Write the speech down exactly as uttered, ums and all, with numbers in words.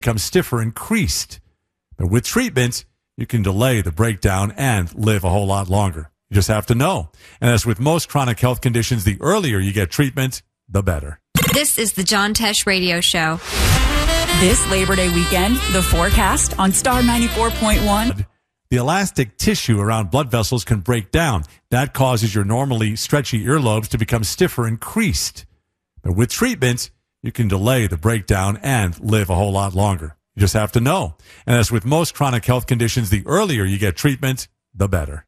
become stiffer and creased. But with treatment, you can delay the breakdown and live a whole lot longer. You just have to know. And as with most chronic health conditions, the earlier you get treatment, the better. This is the John Tesh Radio Show. This Labor Day weekend, the forecast on Star ninety-four point one. The elastic tissue around blood vessels can break down. That causes your normally stretchy earlobes to become stiffer and creased. But with treatment, you can delay the breakdown and live a whole lot longer. You just have to know. And as with most chronic health conditions, the earlier you get treatment, the better.